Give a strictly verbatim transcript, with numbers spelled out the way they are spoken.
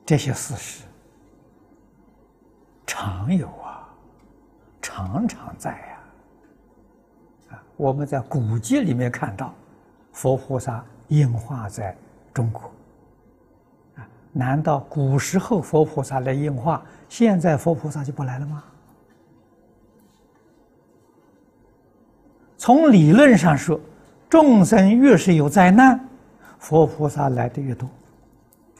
这些事实常有啊，常常在呀。啊，我们在古籍里面看到，佛菩萨应化在中国。啊，难道古时候佛菩萨来应化，现在佛菩萨就不来了吗？从理论上说，众生越是有灾难，佛菩萨来的越多。